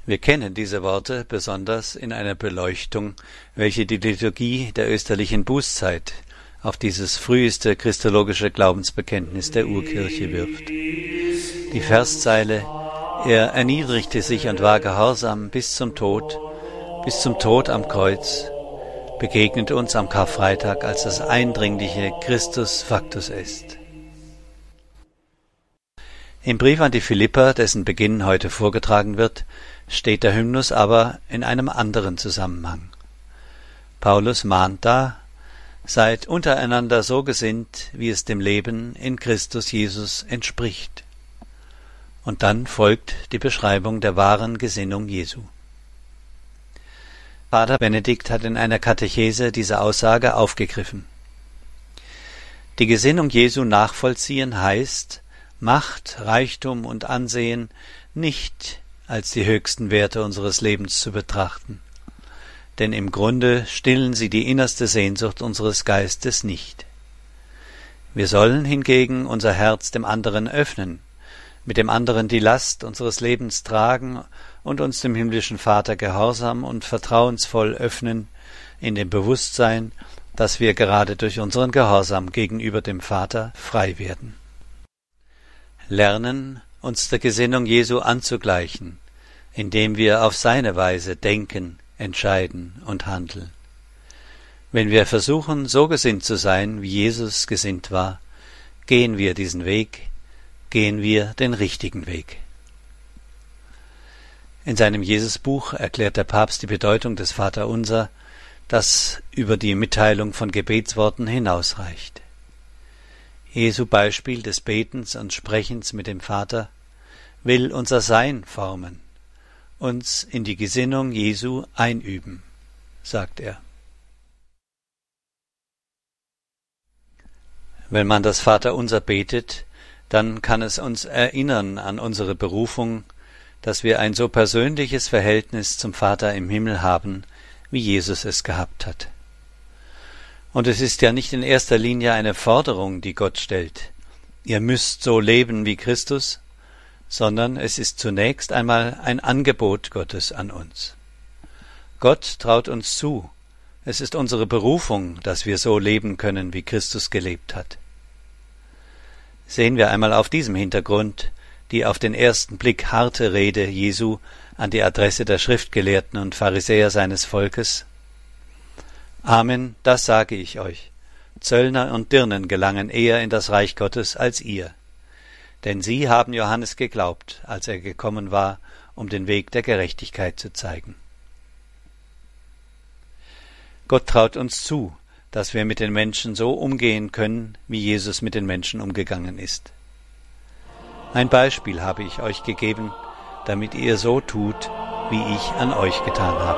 Wir kennen diese Worte besonders in einer Beleuchtung, welche die Liturgie der österlichen Bußzeit auf dieses früheste christologische Glaubensbekenntnis der Urkirche wirft. Die Verszeile „Er erniedrigte sich und war gehorsam bis zum Tod am Kreuz“, begegnet uns am Karfreitag als das eindringliche Christus Factus est. Im Brief an die Philipper, dessen Beginn heute vorgetragen wird, steht der Hymnus aber in einem anderen Zusammenhang. Paulus mahnt da: Seid untereinander so gesinnt, wie es dem Leben in Christus Jesus entspricht. Und dann folgt die Beschreibung der wahren Gesinnung Jesu. Pater Benedikt hat in einer Katechese diese Aussage aufgegriffen. Die Gesinnung Jesu nachvollziehen heißt, Macht, Reichtum und Ansehen nicht als die höchsten Werte unseres Lebens zu betrachten, denn im Grunde stillen sie die innerste Sehnsucht unseres Geistes nicht. Wir sollen hingegen unser Herz dem anderen öffnen, mit dem anderen die Last unseres Lebens tragen und uns dem himmlischen Vater gehorsam und vertrauensvoll öffnen, in dem Bewusstsein, dass wir gerade durch unseren Gehorsam gegenüber dem Vater frei werden. Lernen, uns der Gesinnung Jesu anzugleichen, indem wir auf seine Weise denken, entscheiden und handeln. Wenn wir versuchen, so gesinnt zu sein, wie Jesus gesinnt war, gehen wir diesen Weg, gehen wir den richtigen Weg. In seinem Jesusbuch erklärt der Papst die Bedeutung des Vaterunser, das über die Mitteilung von Gebetsworten hinausreicht. Jesu Beispiel des Betens und Sprechens mit dem Vater will unser Sein formen, uns in die Gesinnung Jesu einüben, sagt er. Wenn man das Vaterunser betet, dann kann es uns erinnern an unsere Berufung, dass wir ein so persönliches Verhältnis zum Vater im Himmel haben, wie Jesus es gehabt hat. Und es ist ja nicht in erster Linie eine Forderung, die Gott stellt. Ihr müsst so leben wie Christus, sondern es ist zunächst einmal ein Angebot Gottes an uns. Gott traut uns zu. Es ist unsere Berufung, dass wir so leben können, wie Christus gelebt hat. Sehen wir einmal auf diesem Hintergrund die auf den ersten Blick harte Rede Jesu an die Adresse der Schriftgelehrten und Pharisäer seines Volkes. Amen, das sage ich euch. Zöllner und Dirnen gelangen eher in das Reich Gottes als ihr. Denn sie haben Johannes geglaubt, als er gekommen war, um den Weg der Gerechtigkeit zu zeigen. Gott traut uns zu, dass wir mit den Menschen so umgehen können, wie Jesus mit den Menschen umgegangen ist. Ein Beispiel habe ich euch gegeben, damit ihr so tut, wie ich an euch getan habe.